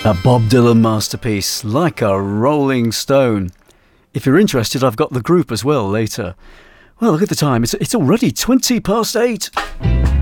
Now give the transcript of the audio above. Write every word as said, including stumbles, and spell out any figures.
A Bob Dylan masterpiece, Like a Rolling Stone. If you're interested, I've got the group as well later. Well, look at the time. It's, it's already twenty past eight.